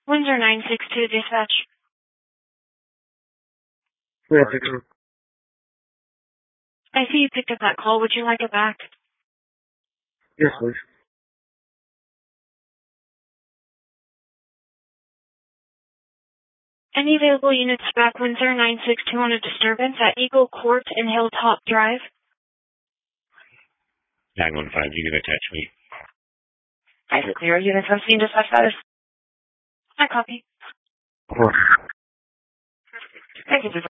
Windsor 962 dispatch. Yeah, Victor. I see you picked up that call. Would you like it back? Yes, please. Any available units back Windsor 962 on a disturbance at Eagle Court and Hilltop Drive? 915, you can attach me. I have clear units on scene dispatch status. I copy. Of course. Thank you.